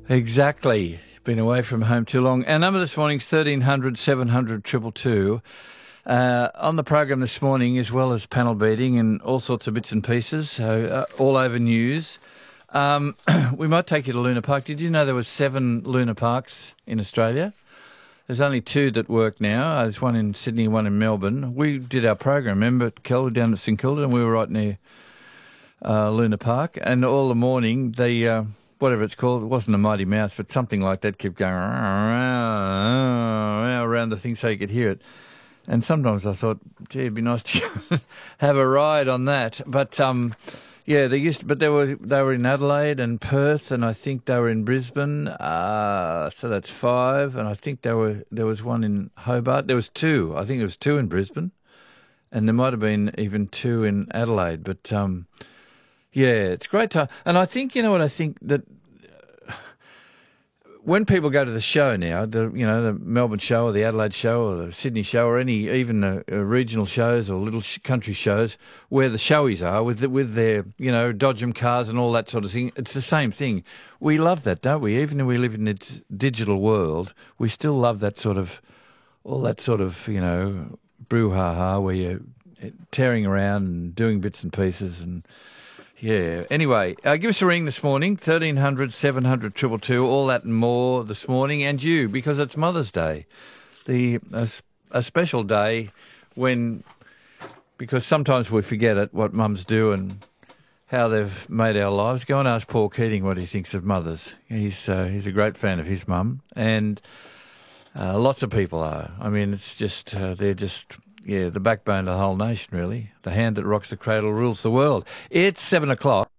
Exactly. Been away from home too long. Our number this morning is 1300 700 222. On the program this morning, as well as panel beating and all sorts of bits and pieces, so all over news. We might take you to Luna Park. Did you know there were 7 Luna Parks in Australia? There's only 2 that work now. There's one in Sydney, one in Melbourne. We did our program, remember, Kel, down at St Kilda, and we were right near Luna Park. And all the morning, the whatever it's called, it wasn't a Mighty Mouse, but something like that kept going around the thing so you could hear it. And sometimes I thought, gee, it'd be nice to have a ride on that. But yeah, they were in Adelaide and Perth, and I think they were in Brisbane. So that's 5, and I think there was one in Hobart. There was 2. I think there was 2 in Brisbane, and there might have been even 2 in Adelaide. But yeah, it's great time. And I think, you know what I think, that when people go to the show now, the Melbourne show or the Adelaide show or the Sydney show or even the regional shows or little country shows where the showies are with their, Dodgem cars and all that sort of thing, it's the same thing. We love that, don't we? Even if we live in this digital world, we still love that sort of, all that sort of, brouhaha where you're tearing around and doing bits and pieces and... Yeah. Anyway, give us a ring this morning, 1300 700 222, all that and more this morning, and you, because it's Mother's Day, a special day because sometimes we forget it, what mums do and how they've made our lives. Go and ask Paul Keating what he thinks of mothers. He's a great fan of his mum, and lots of people are. I mean, it's just they're just... Yeah, the backbone of the whole nation, really. The hand that rocks the cradle rules the world. It's 7 o'clock.